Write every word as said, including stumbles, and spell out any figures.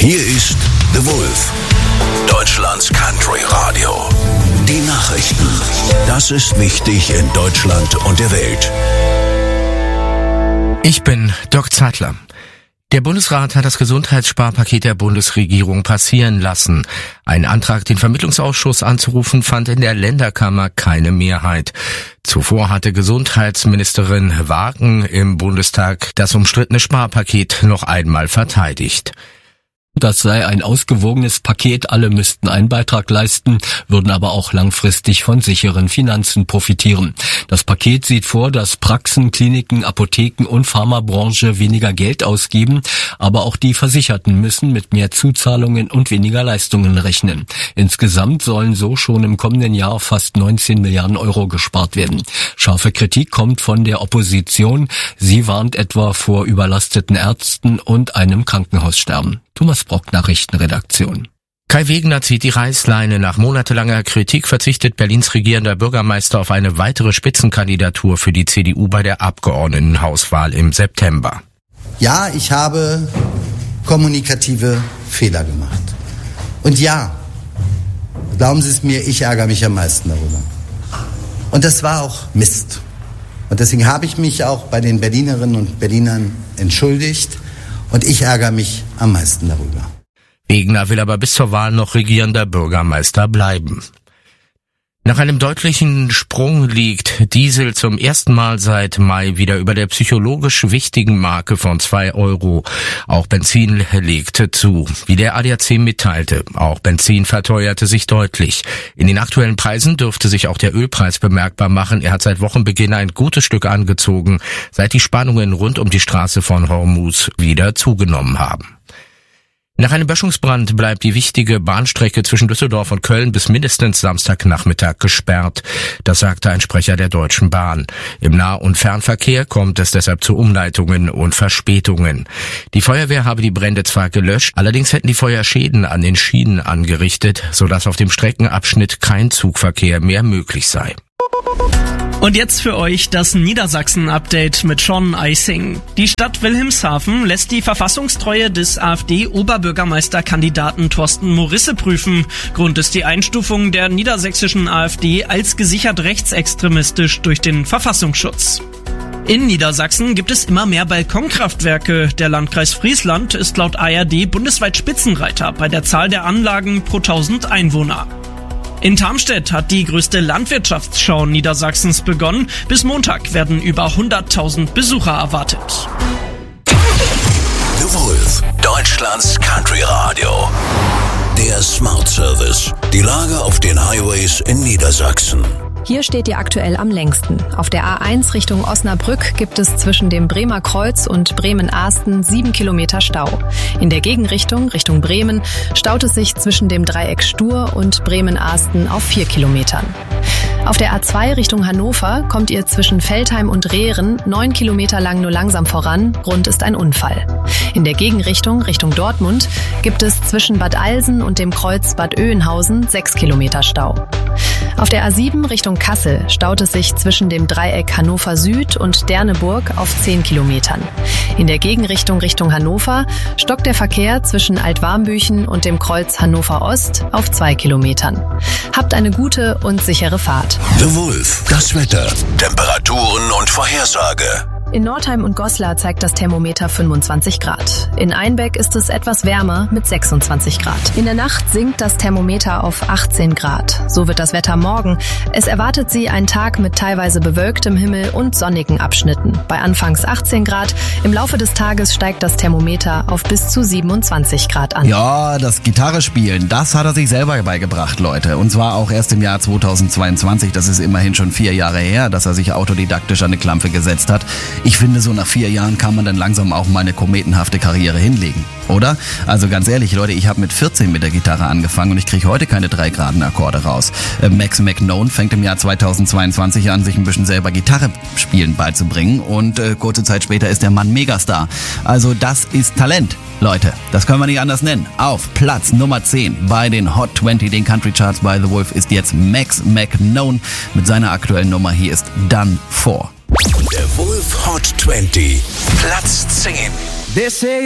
Hier ist The Wolf, Deutschlands Country Radio. Die Nachrichten. Das ist wichtig in Deutschland und der Welt. Ich bin Dirk Zeitler. Der Bundesrat hat das Gesundheitssparpaket der Bundesregierung passieren lassen. Ein Antrag, den Vermittlungsausschuss anzurufen, fand in der Länderkammer keine Mehrheit. Zuvor hatte Gesundheitsministerin Wagen im Bundestag das umstrittene Sparpaket noch einmal verteidigt. Das sei ein ausgewogenes Paket, alle müssten einen Beitrag leisten, würden aber auch langfristig von sicheren Finanzen profitieren. Das Paket sieht vor, dass Praxen, Kliniken, Apotheken und Pharmabranche weniger Geld ausgeben, aber auch die Versicherten müssen mit mehr Zuzahlungen und weniger Leistungen rechnen. Insgesamt sollen so schon im kommenden Jahr fast neunzehn Milliarden Euro gespart werden. Scharfe Kritik kommt von der Opposition. Sie warnt etwa vor überlasteten Ärzten und einem Krankenhaussterben. Thomas Brock, Nachrichtenredaktion. Kai Wegener zieht die Reißleine. Nach monatelanger Kritik verzichtet Berlins regierender Bürgermeister auf eine weitere Spitzenkandidatur für die C D U bei der Abgeordnetenhauswahl im September. Ja, ich habe kommunikative Fehler gemacht. Und ja, glauben Sie es mir, ich ärgere mich am meisten darüber. Und das war auch Mist. Und deswegen habe ich mich auch bei den Berlinerinnen und Berlinern entschuldigt. Und ich ärgere mich am meisten darüber. Wegener will aber bis zur Wahl noch regierender Bürgermeister bleiben. Nach einem deutlichen Sprung liegt Diesel zum ersten Mal seit Mai wieder über der psychologisch wichtigen Marke von zwei Euro. Auch Benzin legte zu. Wie der A D A C mitteilte, auch Benzin verteuerte sich deutlich. In den aktuellen Preisen dürfte sich auch der Ölpreis bemerkbar machen. Er hat seit Wochenbeginn ein gutes Stück angezogen, seit die Spannungen rund um die Straße von Hormuz wieder zugenommen haben. Nach einem Böschungsbrand bleibt die wichtige Bahnstrecke zwischen Düsseldorf und Köln bis mindestens Samstagnachmittag gesperrt. Das sagte ein Sprecher der Deutschen Bahn. Im Nah- und Fernverkehr kommt es deshalb zu Umleitungen und Verspätungen. Die Feuerwehr habe die Brände zwar gelöscht, allerdings hätten die Feuer Schäden an den Schienen angerichtet, sodass auf dem Streckenabschnitt kein Zugverkehr mehr möglich sei. Und jetzt für euch das Niedersachsen-Update mit Sean Eising. Die Stadt Wilhelmshaven lässt die Verfassungstreue des AfD-Oberbürgermeisterkandidaten Thorsten Morisse prüfen. Grund ist die Einstufung der niedersächsischen AfD als gesichert rechtsextremistisch durch den Verfassungsschutz. In Niedersachsen gibt es immer mehr Balkonkraftwerke. Der Landkreis Friesland ist laut A R D bundesweit Spitzenreiter bei der Zahl der Anlagen pro tausend Einwohner. In Tarmstedt hat die größte Landwirtschaftsschau Niedersachsens begonnen. Bis Montag werden über hunderttausend Besucher erwartet. The Wolf, Deutschlands Country Radio. Der Smart Service. Die Lage auf den Highways in Niedersachsen. Hier steht ihr aktuell am längsten. Auf der A eins Richtung Osnabrück gibt es zwischen dem Bremer Kreuz und Bremen-Ahsten sieben Kilometer Stau. In der Gegenrichtung, Richtung Bremen, staut es sich zwischen dem Dreieck Stur und Bremen-Ahsten auf vier Kilometern. Auf der A zwei Richtung Hannover kommt ihr zwischen Veltheim und Rehren neun Kilometer lang nur langsam voran. Grund ist ein Unfall. In der Gegenrichtung, Richtung Dortmund, gibt es zwischen Bad Alsen und dem Kreuz Bad Oeynhausen sechs Kilometer Stau. Auf der A sieben Richtung Kassel staut es sich zwischen dem Dreieck Hannover Süd und Derneburg auf zehn Kilometern. In der Gegenrichtung Richtung Hannover stockt der Verkehr zwischen Altwarmbüchen und dem Kreuz Hannover Ost auf zwei Kilometern. Habt eine gute und sichere Fahrt. The Wolf, das Wetter, Temperaturen und Vorhersage. In Nordheim und Goslar zeigt das Thermometer fünfundzwanzig Grad. In Einbeck ist es etwas wärmer mit sechsundzwanzig Grad. In der Nacht sinkt das Thermometer auf achtzehn Grad. So wird das Wetter morgen. Es erwartet Sie ein Tag mit teilweise bewölktem Himmel und sonnigen Abschnitten. Bei anfangs achtzehn Grad. Im Laufe des Tages steigt das Thermometer auf bis zu siebenundzwanzig Grad an. Ja, das Gitarre spielen, das hat er sich selber beigebracht, Leute. Und zwar auch erst im Jahr zweitausendzweiundzwanzig. Das ist immerhin schon vier Jahre her, dass er sich autodidaktisch an eine Klampfe gesetzt hat. Ich finde, so nach vier Jahren kann man dann langsam auch mal eine kometenhafte Karriere hinlegen, oder? Also ganz ehrlich, Leute, ich habe mit vierzehn mit der Gitarre angefangen und ich kriege heute keine drei geraden Akkorde raus. Äh, Max McKnone fängt im Jahr zweitausendzweiundzwanzig an, sich ein bisschen selber Gitarre spielen beizubringen und äh, kurze Zeit später ist der Mann Megastar. Also das ist Talent, Leute. Das können wir nicht anders nennen. Auf Platz Nummer zehn bei den Hot zwanzig, den Country Charts by The Wolf, ist jetzt Max McKnone mit seiner aktuellen Nummer. Hier ist Done For. Der Wolf Hot zwanzig, Platz zehn. They say